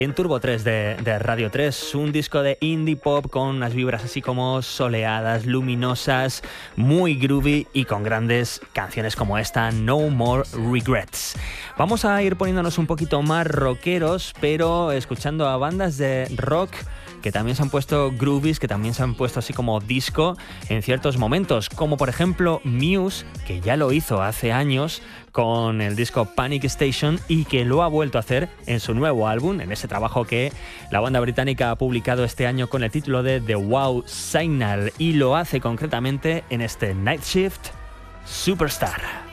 En Turbo 3 de Radio 3, un disco de indie pop con unas vibras así como soleadas, luminosas, muy groovy y con grandes canciones como esta, No More Regrets. Vamos a ir poniéndonos un poquito más rockeros, pero escuchando a bandas de rock que también se han puesto groovies, que también se han puesto así como disco en ciertos momentos, como por ejemplo Muse, que ya lo hizo hace años con el disco Panic Station y que lo ha vuelto a hacer en su nuevo álbum, en ese trabajo que la banda británica ha publicado este año con el título de The Wow Signal, y lo hace concretamente en este Night Shift Superstar.